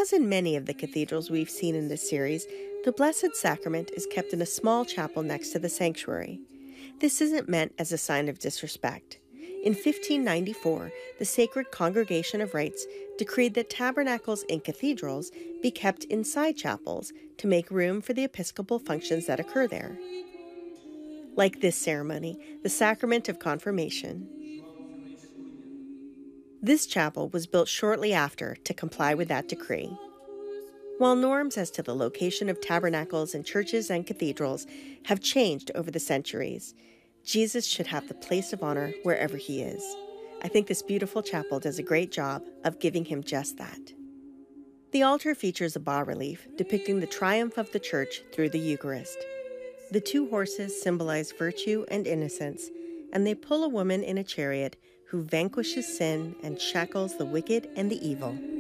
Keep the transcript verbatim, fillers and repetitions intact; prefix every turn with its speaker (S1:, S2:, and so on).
S1: As in many of the cathedrals we've seen in this series, the Blessed Sacrament is kept in a small chapel next to the sanctuary. This isn't meant as a sign of disrespect. In fifteen ninety-four, the Sacred Congregation of Rites decreed that tabernacles in cathedrals be kept inside chapels to make room for the episcopal functions that occur there. Like this ceremony, the Sacrament of Confirmation. This chapel was built shortly after to comply with that decree. While norms as to the location of tabernacles in churches and cathedrals have changed over the centuries, Jesus should have the place of honor wherever he is. I think this beautiful chapel does a great job of giving him just that. The altar features a bas-relief depicting the triumph of the church through the Eucharist. The two horses symbolize virtue and innocence, and they pull a woman in a chariot who vanquishes sin and shackles the wicked and the evil.